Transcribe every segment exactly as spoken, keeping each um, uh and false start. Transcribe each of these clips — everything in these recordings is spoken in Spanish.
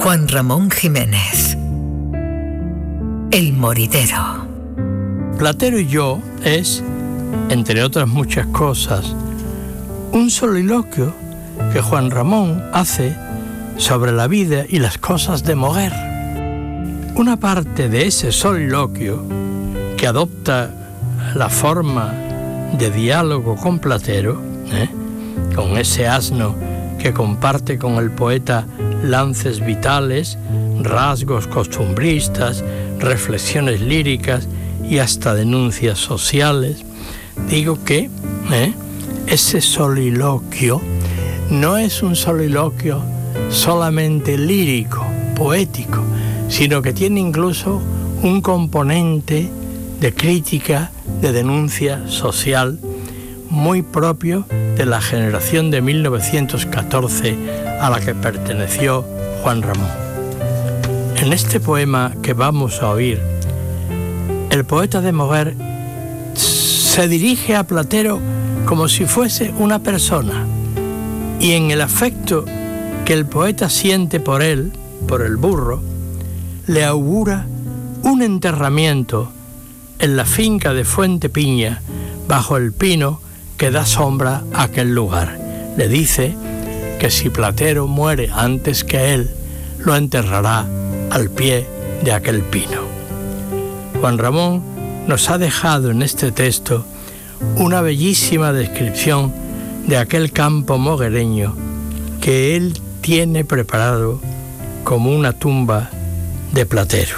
Juan Ramón Jiménez. El moridero. Platero y yo es, entre otras muchas cosas, un soliloquio que Juan Ramón hace sobre la vida y las cosas de Moguer. Una parte de ese soliloquio, que adopta la forma de diálogo con Platero, ¿eh? con ese asno que comparte con el poeta lances vitales, rasgos costumbristas, reflexiones líricas y hasta denuncias sociales, digo que ¿eh? ese soliloquio no es un soliloquio solamente lírico, poético, sino que tiene incluso un componente de crítica, de denuncia social muy propio de la generación de mil novecientos catorce a la que perteneció Juan Ramón. En este poema que vamos a oír, el poeta de Moguer se dirige a Platero como si fuese una persona, y en el afecto que el poeta siente por él, por el burro, le augura un enterramiento en la finca de Fuente Piña, bajo el pino que da sombra a aquel lugar. Le dice que si Platero muere antes que él, lo enterrará al pie de aquel pino. Juan Ramón nos ha dejado en este texto una bellísima descripción de aquel campo moguereño que él tiene preparado como una tumba de Platero.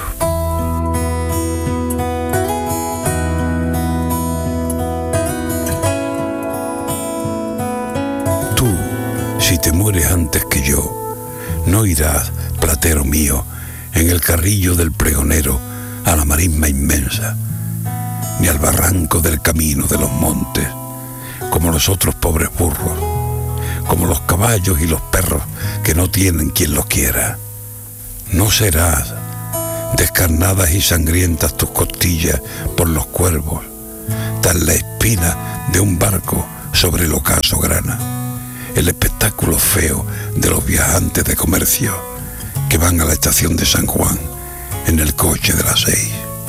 Tú, si te mueres antes que yo, no irás, Platero mío, en el carrillo del pregonero a la marisma inmensa, ni al barranco del camino de los montes, como los otros pobres burros, como los caballos y los perros que no tienen quien los quiera. No serás descarnadas y sangrientas tus costillas por los cuervos, tan la espina de un barco sobre el ocaso grana, el espectáculo feo de los viajantes de comercio que van a la estación de San Juan en el coche de las seis,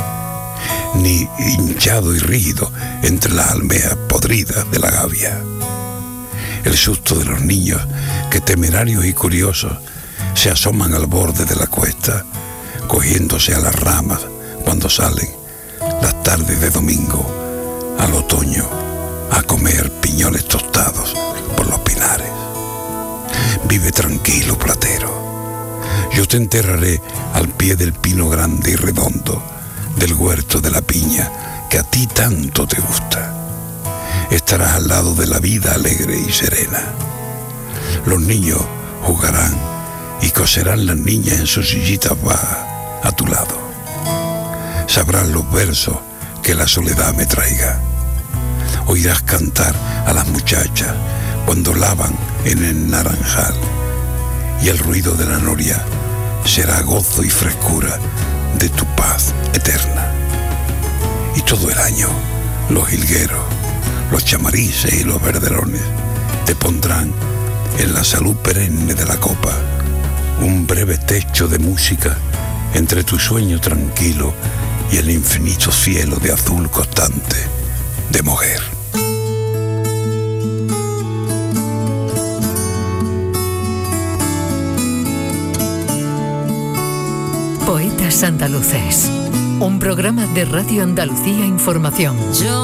ni hinchado y rígido entre las almejas podridas de la gavia. El susto de los niños que, temerarios y curiosos, se asoman al borde de la cuesta, cogiéndose a las ramas cuando salen las tardes de domingo al otoño a comer piñones tostados por los pinares. Vive tranquilo, Platero. Yo te enterraré al pie del pino grande y redondo del huerto de la piña que a ti tanto te gusta. Estarás al lado de la vida alegre y serena. Los niños jugarán y coserán las niñas en sus sillitas bajas a tu lado. Sabrás los versos que la soledad me traiga. Oirás cantar a las muchachas cuando lavan en el naranjal, y el ruido de la noria será gozo y frescura de tu paz eterna. Y todo el año los jilgueros, los chamarices y los verderones te pondrán en la salud perenne de la copa un breve techo de música entre tu sueño tranquilo y el infinito cielo de azul constante de Moguer. Poetas andaluces, un programa de Radio Andalucía Información. Yo